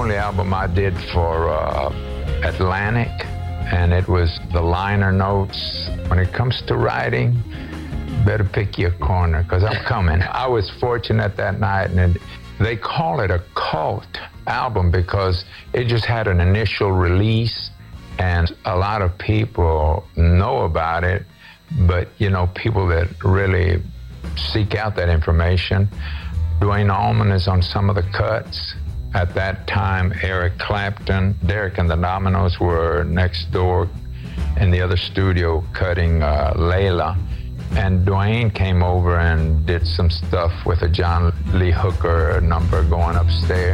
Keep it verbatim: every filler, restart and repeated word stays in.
only album I did for uh, Atlantic, and it was the liner notes. When it comes to writing, better pick your corner, because I'm coming. I was fortunate that night, and it, they call it a cult album because it just had an initial release, and a lot of people know about it, but, you know, people that really seek out that information. Duane Allman is on some of the cuts. At that time, Eric Clapton, Derek and the Dominoes were next door in the other studio cutting uh, Layla. And Duane came over and did some stuff with a John Lee Hooker number going upstairs.